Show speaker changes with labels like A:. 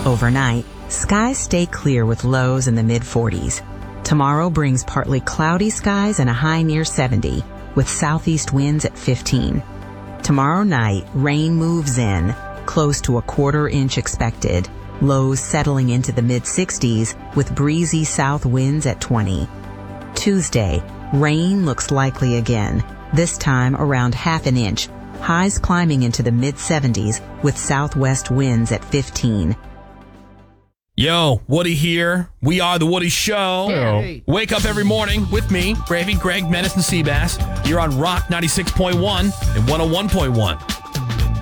A: Overnight, skies stay clear with lows in the mid-40s. Tomorrow brings partly cloudy skies and a high near 70, with southeast winds at 15. Tomorrow night, rain moves in, close to a quarter-inch expected, lows settling into the mid-60s with breezy south winds at 20. Tuesday, rain looks likely again, this time around half an inch, highs climbing into the mid-70s with southwest winds at 15.
B: Yo, Woody here. We are The Woody Show.
C: Hey.
B: Wake up every morning with me, Gravy, Greg, Menace, and Seabass. Here on Rock 96.1 and 101.1.